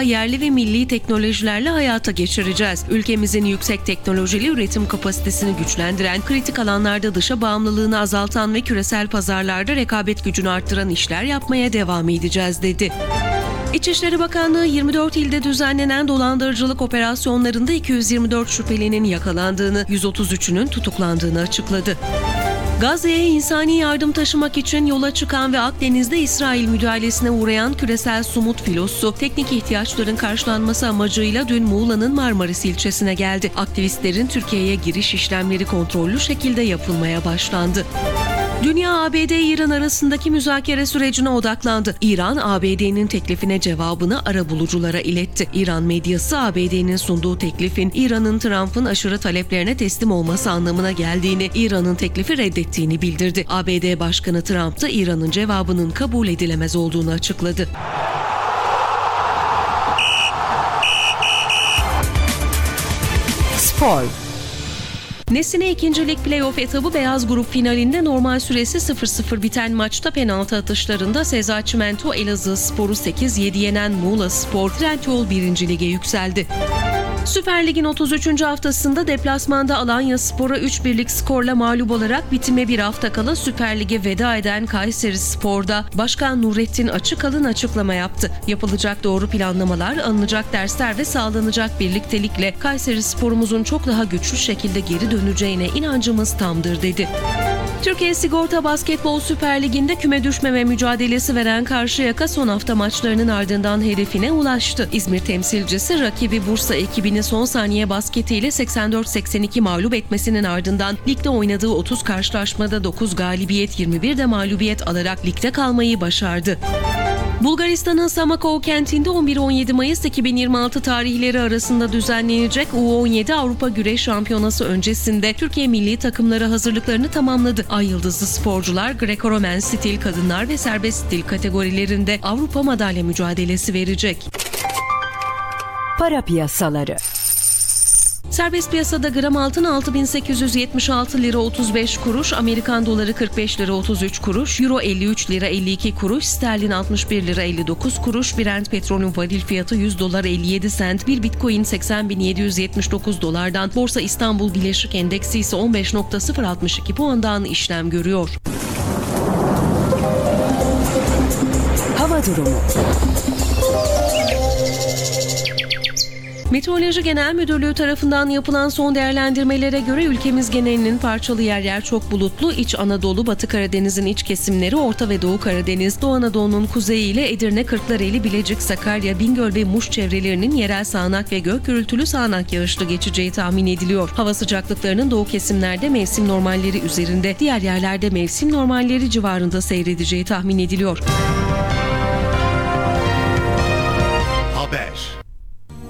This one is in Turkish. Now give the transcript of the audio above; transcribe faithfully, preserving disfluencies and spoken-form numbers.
yapacağı yerli ve milli teknolojilerle hayata geçireceğiz. Ülkemizin yüksek teknolojili üretim kapasitesini güçlendiren, kritik alanlarda dışa bağımlılığını azaltan ve küresel pazarlarda rekabet gücünü arttıran işler yapmaya devam edeceğiz dedi. İçişleri Bakanlığı yirmi dört ilde düzenlenen dolandırıcılık operasyonlarında iki yüz yirmi dört şüphelinin yakalandığını, yüz otuz üçünün tutuklandığını açıkladı. Gazze'ye insani yardım taşımak için yola çıkan ve Akdeniz'de İsrail müdahalesine uğrayan küresel Sumut filosu, teknik ihtiyaçların karşılanması amacıyla dün Muğla'nın Marmaris ilçesine geldi. Aktivistlerin Türkiye'ye giriş işlemleri kontrollü şekilde yapılmaya başlandı. Dünya A B D-İran arasındaki müzakere sürecine odaklandı. İran, A B D'nin teklifine cevabını arabuluculara iletti. İran medyası A B D'nin sunduğu teklifin İran'ın Trump'ın aşırı taleplerine teslim olması anlamına geldiğini, İran'ın teklifi reddettiğini bildirdi. A B D Başkanı Trump da İran'ın cevabının kabul edilemez olduğunu açıkladı. Spor. Nesine ikincilik play-off etabı beyaz grup finalinde normal süresi sıfır sıfır biten maçta penaltı atışlarında Seza Çimento Elazığspor'u sekiz yedi yenen Muğlaspor Trendyol birinci Lig'e yükseldi. Süper Lig'in otuz üçüncü haftasında deplasmanda Alanyaspor'a üç birlik skorla mağlup olarak bitime bir hafta kala Süper Lig'e veda eden Kayserispor'da Başkan Nurettin Açıkalın açıklama yaptı. Yapılacak doğru planlamalar, alınacak dersler ve sağlanacak birliktelikle Kayserispor'umuzun çok daha güçlü şekilde geri döneceğine inancımız tamdır dedi. Türkiye Sigorta Basketbol Süper Ligi'nde küme düşmeme mücadelesi veren Karşıyaka son hafta maçlarının ardından hedefine ulaştı. İzmir temsilcisi rakibi Bursa ekibini son saniye basketiyle seksen dört seksen iki mağlup etmesinin ardından ligde oynadığı otuz karşılaşmada dokuz galibiyet yirmi bir de mağlubiyet alarak ligde kalmayı başardı. Bulgaristan'ın Samakov kentinde on bir on yedi Mayıs iki bin yirmi altı tarihleri arasında düzenlenecek U on yedi Avrupa Güreş Şampiyonası öncesinde Türkiye milli takımları hazırlıklarını tamamladı. Ay yıldızlı sporcular Greco-Romen stil kadınlar ve serbest stil kategorilerinde Avrupa madalya mücadelesi verecek. Para piyasaları. Serbest piyasada gram altın altı bin sekiz yüz yetmiş altı lira otuz beş kuruş, Amerikan doları kırk beş lira otuz üç kuruş, Euro elli üç lira elli iki kuruş, sterlin altmış bir lira elli dokuz kuruş, Brent petrolün varil fiyatı yüz dolar elli yedi sent, bir Bitcoin seksen bin yedi yüz yetmiş dokuz dolardan, Borsa İstanbul Bileşik Endeksi ise on beş nokta sıfır altmış iki puandan işlem görüyor. Hava durumu. Meteoroloji Genel Müdürlüğü tarafından yapılan son değerlendirmelere göre ülkemiz genelinin parçalı yer yer çok bulutlu, İç Anadolu, Batı Karadeniz'in iç kesimleri, Orta ve Doğu Karadeniz, Doğu Anadolu'nun kuzeyi ile Edirne, Kırklareli, Bilecik, Sakarya, Bingöl ve Muş çevrelerinin yerel sağanak ve gök gürültülü sağanak yağışlı geçeceği tahmin ediliyor. Hava sıcaklıklarının doğu kesimlerde mevsim normalleri üzerinde, diğer yerlerde mevsim normalleri civarında seyredeceği tahmin ediliyor. Haber.